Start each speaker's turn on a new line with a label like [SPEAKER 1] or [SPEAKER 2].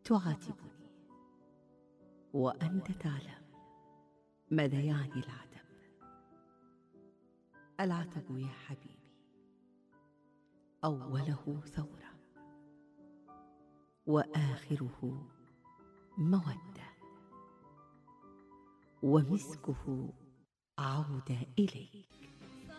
[SPEAKER 1] تعاتبني وأنت تعلم مدى يعني العتب. العتب يا حبيبي أوله ثورة وآخره مودة، ومسكه عودة إليك.